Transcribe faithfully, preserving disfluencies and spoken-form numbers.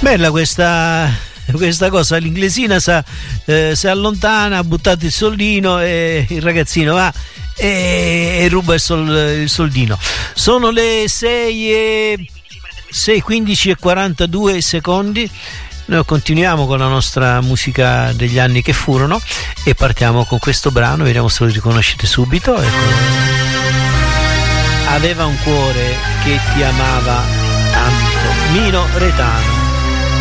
Bella questa, questa cosa, l'inglesina sa, eh, si allontana, ha buttato il soldino e il ragazzino va e, e ruba il, sol, il soldino. Sono le sei e quindici e quarantadue secondi. Noi continuiamo con la nostra musica degli anni che furono e partiamo con questo brano, vediamo se lo riconoscete subito. Ecco. Aveva un cuore che ti amava tanto, Mino Retano.